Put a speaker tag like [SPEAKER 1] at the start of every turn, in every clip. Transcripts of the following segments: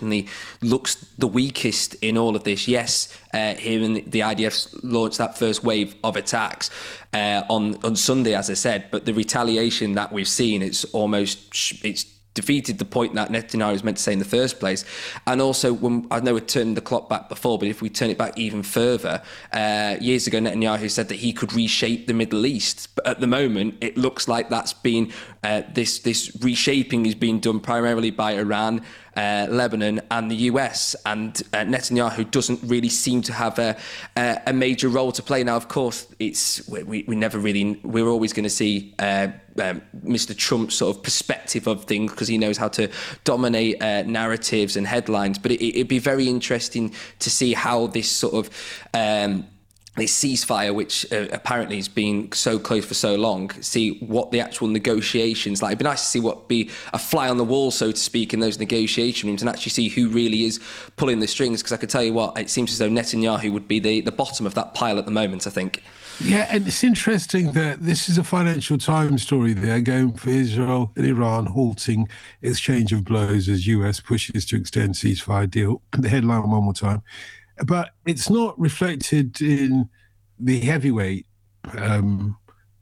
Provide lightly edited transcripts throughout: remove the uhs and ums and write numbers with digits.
[SPEAKER 1] certainly looks the weakest in all of this. Yes, him and the IDF launched that first wave of attacks on Sunday, as I said, but the retaliation that we've seen, it's defeated the point that Netanyahu was meant to say in the first place. And also, I know we're turning the clock back before, but if we turn it back even further, years ago Netanyahu said that he could reshape the Middle East. But at the moment, it looks like that's been this reshaping is being done primarily by Iran, Lebanon and the US, and Netanyahu doesn't really seem to have a major role to play. Now, of course, we're always going to see Mr. Trump's sort of perspective of things, because he knows how to dominate narratives and headlines. But it'd be very interesting to see how this sort of this ceasefire, which apparently has been so close for so long, see what the actual negotiations like. It'd be nice to see what be a fly on the wall, so to speak, in those negotiation rooms, and actually see who really is pulling the strings. Because I could tell you what, it seems as though Netanyahu would be the bottom of that pile at the moment, I think.
[SPEAKER 2] Yeah, and it's interesting that this is a Financial Times story there, going for Israel and Iran halting exchange of blows as US pushes to extend ceasefire deal. The headline one more time. But it's not reflected in the heavyweight, the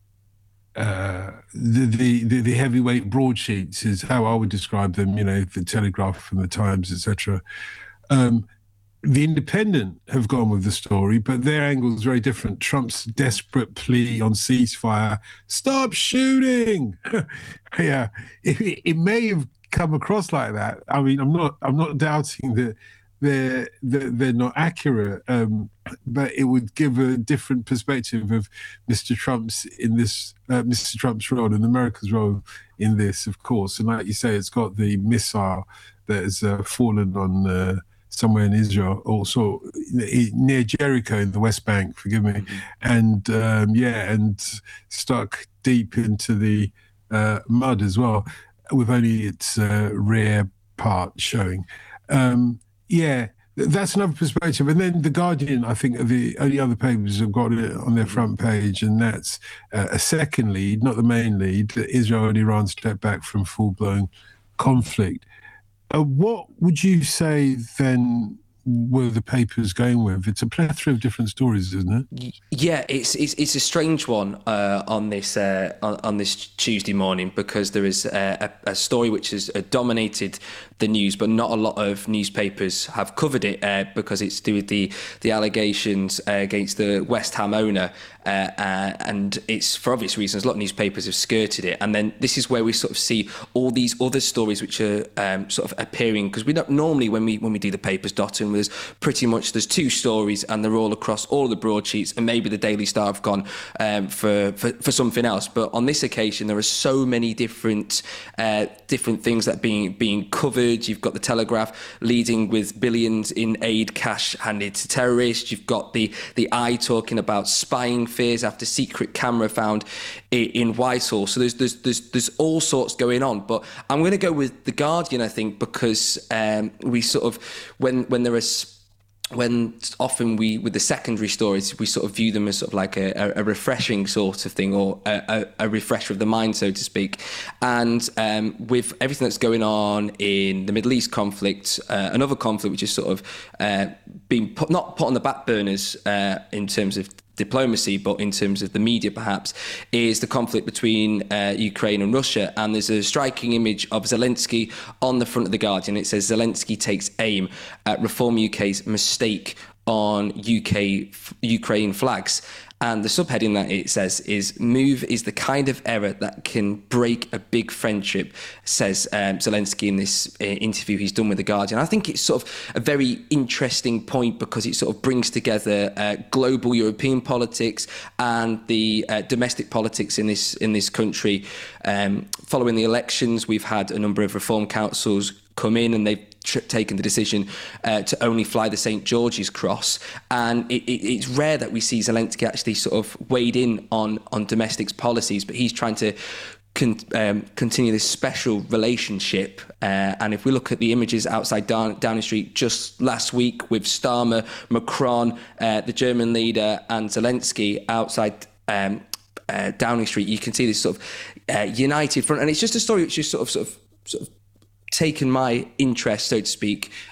[SPEAKER 2] heavyweight broadsheets is how I would describe them. You know, the Telegraph and the Times, etc. The Independent have gone with the story, but their angle is very different. Trump's desperate plea on ceasefire: stop shooting. Yeah, it may have come across like that. I mean, I'm not doubting that they're not accurate, but it would give a different perspective of Mr. Trump's role and America's role in this, of course. And like you say, it's got the missile that has fallen on somewhere in Israel, also near Jericho in the West Bank. Forgive me, and and stuck deep into the mud as well, with only its rear part showing. Yeah, that's another perspective. And then The Guardian, I think, are the only other papers have got it on their front page, and that's a second lead, not the main lead. Israel and Iran step back from full-blown conflict. What would you say then were the papers going with? It's a plethora of different stories, isn't it?
[SPEAKER 1] Yeah, it's a strange one on this Tuesday morning, because there is a story which has dominated the news, but not a lot of newspapers have covered it because it's to do with the allegations against the West Ham owner, and it's for obvious reasons. A lot of newspapers have skirted it, and then this is where we sort of see all these other stories which are sort of appearing, because we don't normally when we do the papers dotting, there's two stories and they're all across all the broadsheets, and maybe the Daily Star have gone for something else. But on this occasion, there are so many different things that are being covered. You've got the Telegraph leading with billions in aid cash handed to terrorists. You've got the Eye talking about spying fears after secret camera found in Whitehall. So there's all sorts going on. But I'm going to go with The Guardian, I think, because we sort of when often with the secondary stories, we sort of view them as sort of like a refreshing sort of thing, or a refresher of the mind, so to speak. And with everything that's going on in the Middle East conflict, another conflict which is sort of being not put on the back burners in terms of diplomacy, but in terms of the media perhaps, is the conflict between Ukraine and Russia. And there's a striking image of Zelensky on the front of The Guardian. It says Zelensky takes aim at Reform UK's mistake on Ukraine flags. And the subheading that it says is, "Move is the kind of error that can break a big friendship," says Zelensky in this interview he's done with The Guardian. I think it's sort of a very interesting point, because it sort of brings together global European politics and the domestic politics in this country. Following the elections, we've had a number of reform councils come in, and they've taken the decision to only fly the St. George's Cross. And it's rare that we see Zelensky actually sort of weighed in on domestic policies, but he's trying to continue this special relationship. And if we look at the images outside Downing Street just last week, with Starmer, Macron, the German leader, and Zelensky outside Downing Street, you can see this sort of united front. And it's just a story which is sort of taken my interest, so to speak,